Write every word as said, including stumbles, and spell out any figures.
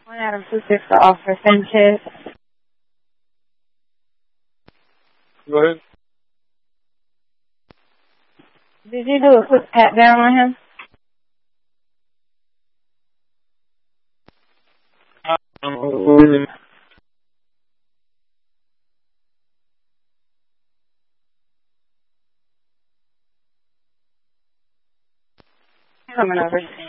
One Adam two six for Officer Sanchez. Go ahead. Did you do a quick pat down on him? Um, Coming over.